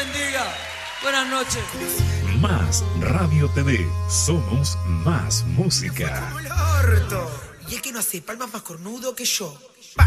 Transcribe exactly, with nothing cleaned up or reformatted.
bendiga. Buenas noches. Más Radio T V. Somos más música. Como el orto. Y es que no hace palmas más cornudo que yo.